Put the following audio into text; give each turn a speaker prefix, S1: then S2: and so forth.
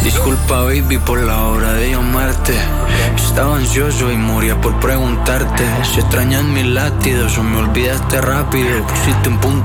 S1: Disculpa, baby, por la hora de llamarte. Estaba ansioso y moría por preguntarte. Si extrañas mis latidos o me olvidaste rápido. Pusiste un punto